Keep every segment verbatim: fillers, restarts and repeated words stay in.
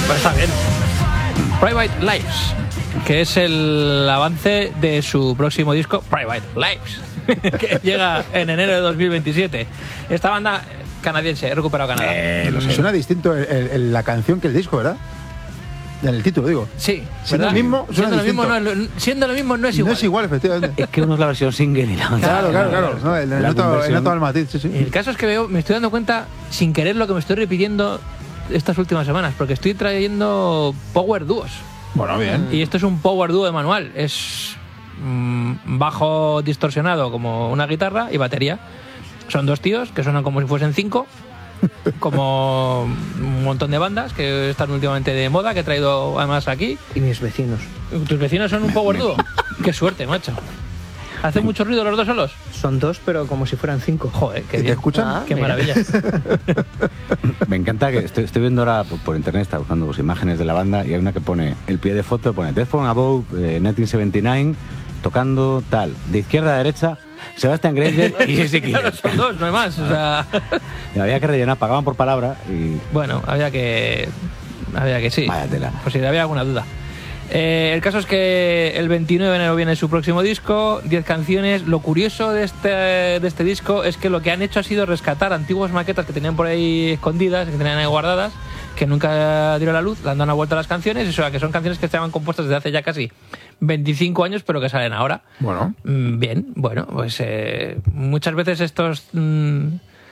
Pues está bien. Private Lives, que es el avance de su próximo disco, Private Lives, que llega en enero de dos mil veintisiete. Esta banda canadiense, he recuperado Canadá. Eh, lo sé. Suena distinto el, el, el, la canción que el disco, ¿verdad? En el título, digo. Sí. Siendo lo mismo, siendo lo mismo, no es, siendo lo mismo no es igual. No es igual, efectivamente. Es que uno es la versión single y la otra. Claro, claro, claro. No, el, el, noto, el noto al matiz, sí, sí. El caso es que veo, me estoy dando cuenta, sin querer, lo que me estoy repitiendo estas últimas semanas, porque estoy trayendo power dúos. Bueno, bien. Y esto es un power dúo de manual. Es mmm, bajo distorsionado como una guitarra y batería. Son dos tíos que suenan como si fuesen cinco. Como un montón de bandas que están últimamente de moda, que he traído además aquí. Y mis vecinos. ¿Tus vecinos son un power dúo? Qué suerte, macho. ¿Hacen mucho ruido los dos solos? Son dos, pero como si fueran cinco. Joder, qué ¿Y bien. te escuchan? Ah, qué mira. maravilla. Me encanta que estoy, estoy viendo ahora por, por internet, está buscando pues, imágenes de la banda y hay una que pone el pie de foto, pone Death from Above, eh, mil novecientos setenta y nueve, tocando tal, de izquierda a derecha, Sebastian Granger y Jesse Claro, Killers. son dos, no hay más. O sea... Había que rellenar, pagaban por palabra y... Bueno, había que... Había que sí. Vaya tela. Pues si había alguna duda. Eh, el caso es que el veintinueve de enero viene su próximo disco, diez canciones. Lo curioso de este, de este disco es que lo que han hecho ha sido rescatar antiguas maquetas que tenían por ahí escondidas, que tenían ahí guardadas, que nunca dieron a la luz, le han dado una vuelta a las canciones, o sea, que son canciones que estaban compuestas desde hace ya casi veinticinco años, pero que salen ahora. Bueno. Mm, Bien, bueno, pues eh, muchas veces estos... Mm,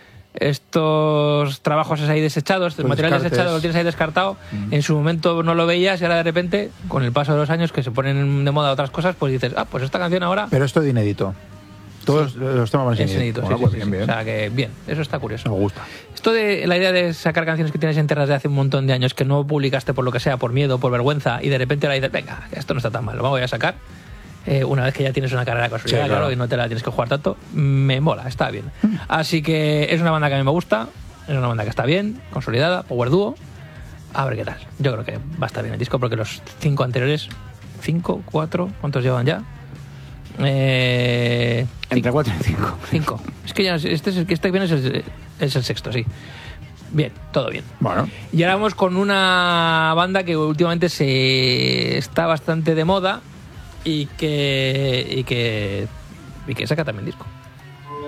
estos trabajos ahí desechados, el material descartes. desechado lo tienes ahí descartado, en su momento no lo veías y ahora de repente, con el paso de los años que se ponen de moda otras cosas, pues dices, ah, pues esta canción ahora Pero esto de inédito. Todos sí. los temas van a ser es inédito. Bueno, Sí, pues sí, bien, sí, bien. O sea que bien, eso está curioso. Me gusta. Esto de la idea de sacar canciones que tienes enterradas de hace un montón de años que no publicaste por lo que sea, por miedo, por vergüenza, y de repente ahora dices, venga, esto no está tan mal, lo voy a sacar. Eh, una vez que ya tienes una carrera consolidada, Sí, claro. claro, y no te la tienes que jugar tanto, me mola, está bien. Así que es una banda que a mí me gusta, es una banda que está bien, consolidada, power dúo. A ver qué tal. Yo creo que va a estar bien el disco porque los cinco anteriores, cinco, cuatro, ¿cuántos llevan ya? Eh, Entre cuatro y cinco. Cinco. Es que ya este es el que este viene es el, es el sexto, sí. Bien, todo bien. Bueno. Y ahora vamos con una banda que últimamente se está bastante de moda y que y que y que saca también disco.